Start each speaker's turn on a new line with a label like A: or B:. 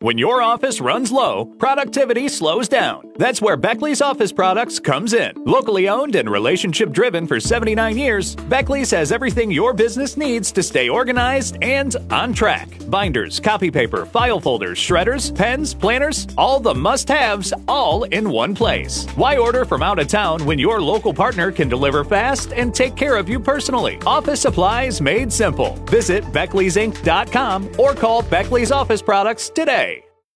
A: When your office runs low, productivity slows down. That's where Beckley's Office Products comes in. Locally owned and relationship-driven for 79 years, Beckley's has everything your business needs to stay organized and on track. Binders, copy paper, file folders, shredders, pens, planners, all the must-haves, all in one place. Why order from out of town when your local partner can deliver fast and take care of you personally? Office supplies made simple. Visit Beckley'sInc.com or call Beckley's Office Products today.